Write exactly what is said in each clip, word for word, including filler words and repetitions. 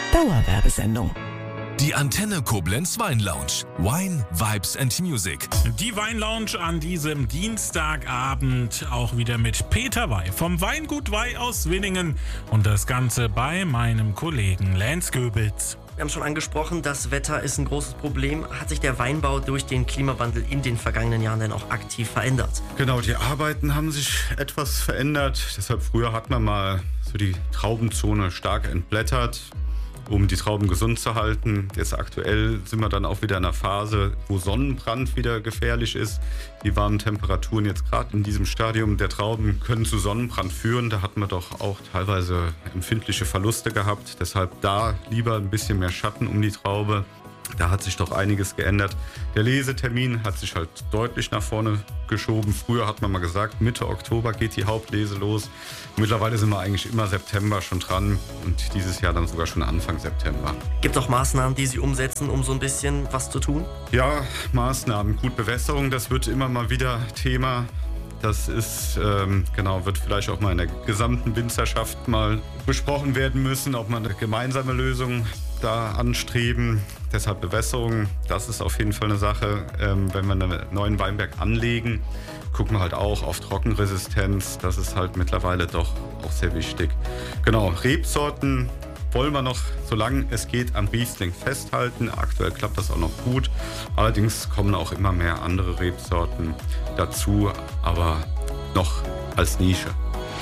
Dauerwerbesendung. Die Antenne Koblenz Weinlounge. Wine, Vibes and Music. Die Weinlounge an diesem Dienstagabend auch wieder mit Peter Wey vom Weingut Wey aus Winningen und das Ganze bei meinem Kollegen Lance Goebitz. Wir haben schon angesprochen, das Wetter ist ein großes Problem. Hat sich der Weinbau durch den Klimawandel in den vergangenen Jahren denn auch aktiv verändert? Genau, die Arbeiten haben sich etwas verändert. Deshalb früher hat man mal so die Traubenzone stark entblättert, um die Trauben gesund zu halten. Jetzt aktuell sind wir dann auch wieder in einer Phase, wo Sonnenbrand wieder gefährlich ist. Die warmen Temperaturen jetzt gerade in diesem Stadium der Trauben können zu Sonnenbrand führen. Da hatten wir doch auch teilweise empfindliche Verluste gehabt. Deshalb da lieber ein bisschen mehr Schatten um die Traube. Da hat sich doch einiges geändert. Der Lesetermin hat sich halt deutlich nach vorne geschoben. Früher hat man mal gesagt, Mitte Oktober geht die Hauptlese los. Mittlerweile sind wir eigentlich immer September schon dran und dieses Jahr dann sogar schon Anfang September. Gibt es auch Maßnahmen, die Sie umsetzen, um so ein bisschen was zu tun? Ja, Maßnahmen. Gut, Bewässerung, das wird immer mal wieder Thema. Das ist, ähm, genau, wird vielleicht auch mal in der gesamten Winzerschaft mal besprochen werden müssen, ob man eine gemeinsame Lösung da anstreben. Deshalb Bewässerung, das ist auf jeden Fall eine Sache. Ähm, wenn wir einen neuen Weinberg anlegen, gucken wir halt auch auf Trockenresistenz. Das ist halt mittlerweile doch auch sehr wichtig. Genau, Rebsorten wollen wir noch, solange es geht, am Riesling festhalten. Aktuell klappt das auch noch gut. Allerdings kommen auch immer mehr andere Rebsorten dazu, aber noch als Nische.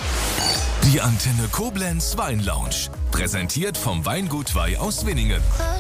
Die Antenne Koblenz Weinlounge. Präsentiert vom Weingut Wey aus Winningen.